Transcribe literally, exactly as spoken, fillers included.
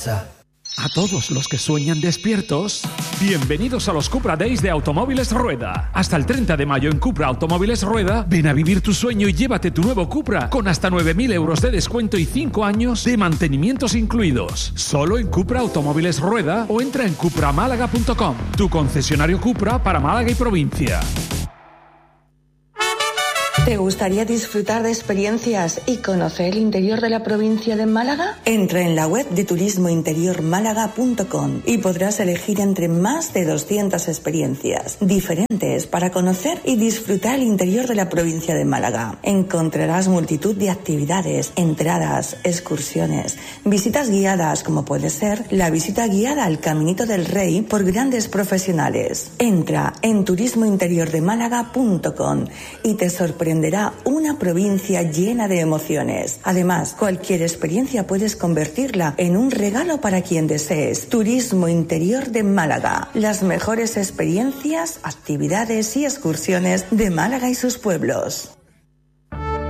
casa. A todos los que sueñan despiertos, bienvenidos a los Cupra Days de Automóviles Rueda. Hasta el treinta de mayo en Cupra Automóviles Rueda, ven a vivir tu sueño y llévate tu nuevo Cupra con hasta nueve mil euros de descuento y cinco años de mantenimientos incluidos. Solo en Cupra Automóviles Rueda o entra en cupra málaga punto com, tu concesionario Cupra para Málaga y provincia. ¿Te gustaría disfrutar de experiencias y conocer el interior de la provincia de Málaga? Entra en la web de turismo interior málaga punto com y podrás elegir entre más de doscientas experiencias diferentes para conocer y disfrutar el interior de la provincia de Málaga. Encontrarás multitud de actividades, entradas, excursiones, visitas guiadas, como puede ser la visita guiada al Caminito del Rey por grandes profesionales. Entra en turismo interior de málaga punto com y te sorprenderá una provincia llena de emociones. Además, cualquier experiencia puedes convertirla en un regalo para quien desees. Turismo Interior de Málaga. Las mejores experiencias, actividades y excursiones de Málaga y sus pueblos.